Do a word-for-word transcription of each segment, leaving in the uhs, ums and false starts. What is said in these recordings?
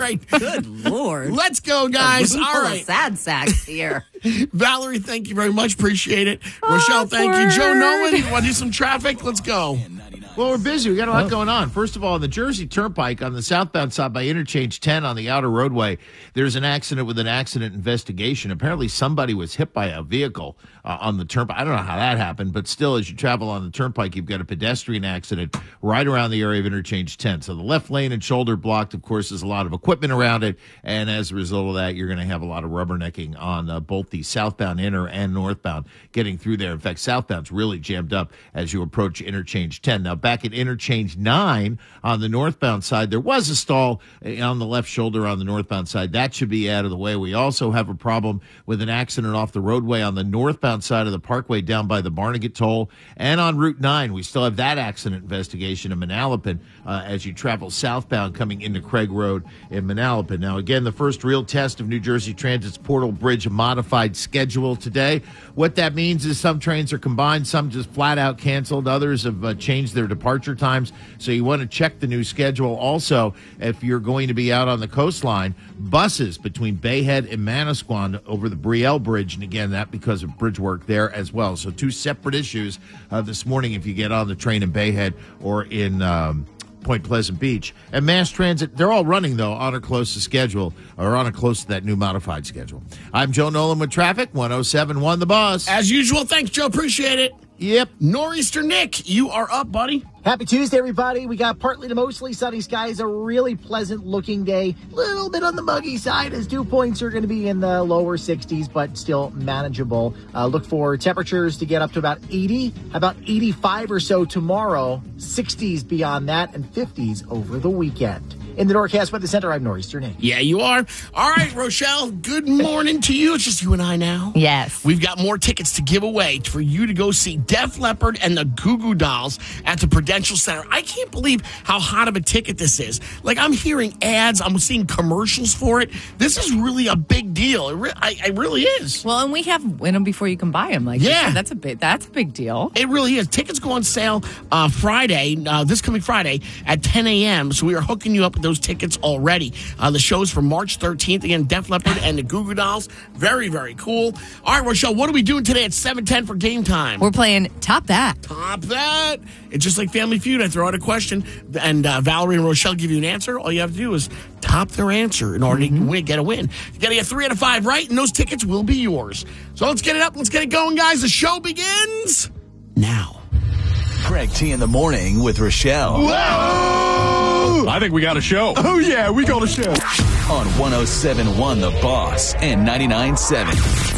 right. Good Lord. Let's go, guys. All right. Sad sacks here. Valerie, thank you very much. Appreciate it. Awkward. Rochelle, thank you. Joe Nolan, you want to do some traffic? Let's go. Well, we're busy. We got a lot oh. going on. First of all, on the Jersey Turnpike on the southbound side by Interchange ten on the outer roadway, there's an accident with an accident investigation. Apparently, somebody was hit by a vehicle uh, on the turnpike. I don't know how that happened, but still, as you travel on the turnpike, you've got a pedestrian accident right around the area of Interchange ten. So the left lane and shoulder blocked. Of course, there's a lot of equipment around it, and as a result of that, you're going to have a lot of rubbernecking on uh, both the southbound inner and northbound getting through there. In fact, southbound's really jammed up as you approach Interchange ten. Now, back at Interchange nine on the northbound side, there was a stall on the left shoulder on the northbound side. That should be out of the way. We also have a problem with an accident off the roadway on the northbound side of the parkway down by the Barnegat Toll. And on Route nine, we still have that accident investigation in Manalapan uh, as you travel southbound coming into Craig Road in Manalapan. Now, again, the first real test of New Jersey Transit's Portal Bridge modified schedule today. What that means is some trains are combined, some just flat out canceled, others have uh, changed their departure times, so you want to check the new schedule. Also, if you're going to be out on the coastline, buses between Bayhead and Manasquan over the Brielle Bridge, and again, that because of bridge work there as well. So two separate issues uh, this morning if you get on the train in Bayhead or in um, Point Pleasant Beach. And mass transit, they're all running, though, on or close to schedule, or on or close to that new modified schedule. I'm Joe Nolan with traffic, one oh seven point one The Boss. As usual, thanks, Joe. Appreciate it. Yep. Nor'easter Nick, you are up, buddy. Happy Tuesday, everybody. We got partly to mostly sunny skies, a really pleasant looking day. A little bit on the muggy side as dew points are going to be in the lower sixties, but still manageable. Uh, look for temperatures to get up to about eighty, about eighty-five or so tomorrow, sixties beyond that, and fifties over the weekend. In the Norcast Weather Center, I'm Nor'easter Nick. Yeah, you are. All right, Rochelle, good morning to you. It's just you and I now. Yes. We've got more tickets to give away for you to go see Def Leppard and the Goo Goo Dolls at the Prudential Center. I can't believe how hot of a ticket this is. Like, I'm hearing ads. I'm seeing commercials for it. This is really a big deal. It, re- I, it really is. Well, and we have win them before you can buy them. Like, yeah, that's a big, that's a big deal. It really is. Tickets go on sale uh, Friday, uh, this coming Friday at ten a.m. So we are hooking you up with those tickets already. Uh, the show's for March thirteenth. Again, Def Leppard and the Goo Goo Dolls. Very, very cool. All right, Rochelle, what are we doing today at seven ten for game time? We're playing Top That. Top That. It's just like Family Feud. I throw out a question, and uh, Valerie and Rochelle give you an answer. All you have to do is top their answer in order mm-hmm. to win, get a win. You got to get three out of five right, and those tickets will be yours. So let's get it up. Let's get it going, guys. The one now. Greg T in the morning with Rochelle. Whoa! I think we got a show. Oh, yeah, we got a show. On one oh seven point one The Boss and ninety-nine point seven.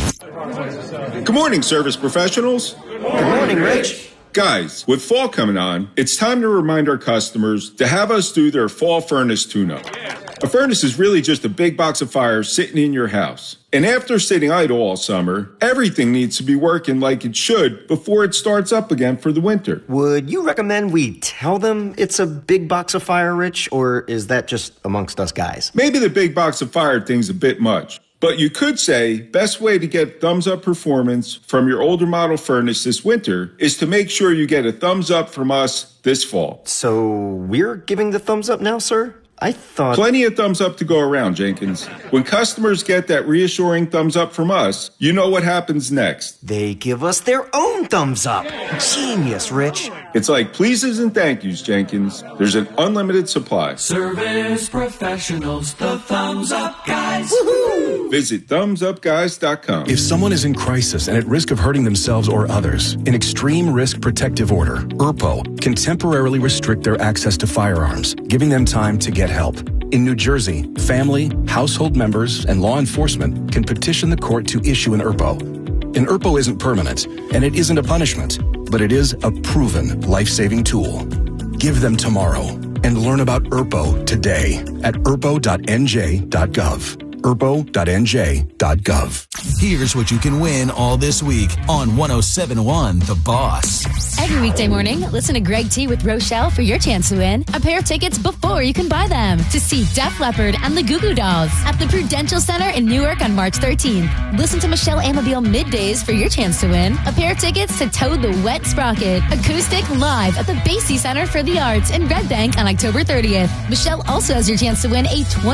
Good morning, service professionals. Good morning, Rich. Guys, with fall coming on, it's time to remind our customers to have us do their fall furnace tune-up. A furnace is really just a big box of fire sitting in your house. And after sitting idle all summer, everything needs to be working like it should before it starts up again for the winter. Would you recommend we tell them it's a big box of fire, Rich, or is that just amongst us guys? Maybe the big box of fire thing's a bit much. But you could say, best way to get thumbs up performance from your older model furnace this winter is to make sure you get a thumbs up from us this fall. So we're giving the thumbs up now, sir? I thought... Plenty of thumbs up to go around, Jenkins. When customers get that reassuring thumbs up from us, you know what happens next. They give us their own thumbs up. Genius, Rich. It's like pleases and thank yous, Jenkins. There's an unlimited supply. Service professionals, the thumbs up guys. Woohoo! Visit thumbs up guys dot com. If someone is in crisis and at risk of hurting themselves or others, an extreme risk protective order, E R P O, can temporarily restrict their access to firearms, giving them time to get help. In New Jersey, family, household members, and law enforcement can petition the court to issue an E R P O. An E R P O isn't permanent, and it isn't a punishment, but it is a proven life-saving tool. Give them tomorrow and learn about E R P O today at E R P O dot N J dot gov. E R P O dot N J dot gov. Here's what you can win all this week on one oh seven point one The Boss. Every weekday morning, listen to Greg T with Rochelle for your chance to win a pair of tickets before you can buy them to see Def Leppard and the Goo Goo Dolls at the Prudential Center in Newark on March thirteenth. Listen to Michelle Amabile middays for your chance to win a pair of tickets to Toad the Wet Sprocket acoustic live at the Basie Center for the Arts in Red Bank on October thirtieth. Michelle also has your chance to win a twenty